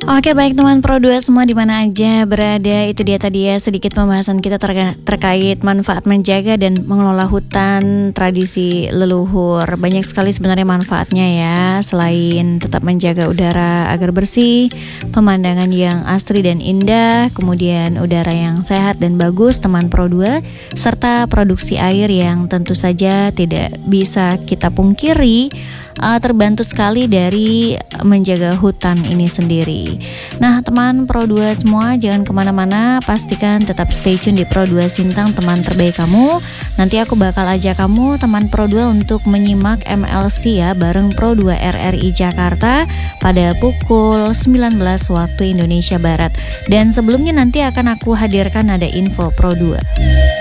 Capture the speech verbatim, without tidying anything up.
Oke, baik teman Pro dua semua di mana aja berada, itu dia tadi ya sedikit pembahasan kita terka- terkait manfaat menjaga dan mengelola hutan tradisi leluhur. Banyak sekali sebenarnya manfaatnya ya, selain tetap menjaga udara agar bersih, pemandangan yang asri dan indah, kemudian udara yang sehat dan bagus teman Pro dua, serta produksi air yang tentu saja tidak bisa kita pungkiri uh, terbantu sekali dari menjaga hutan ini sendiri. Nah teman Pro dua semua, jangan kemana-mana, pastikan tetap stay tune di Pro dua Sintang, teman terbaik kamu. Nanti aku bakal ajak kamu teman Pro dua untuk menyimak M L C ya bareng Pro dua R R I Jakarta pada pukul sembilan belas waktu Indonesia Barat. Dan sebelumnya nanti akan aku hadirkan ada info Pro dua.